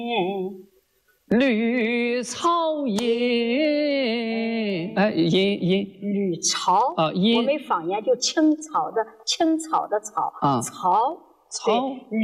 绿草茵， 绿草啊，茵， 我们方言就青草的草， 啊， 草。 草。